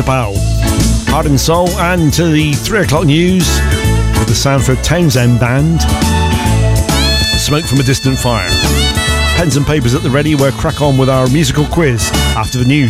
Chappelle, Heart and Soul, and to the 3 o'clock news with the Sanford Townsend Band, Smoke from a Distant Fire. Pens and papers at the ready, we'll crack on with our musical quiz after the news.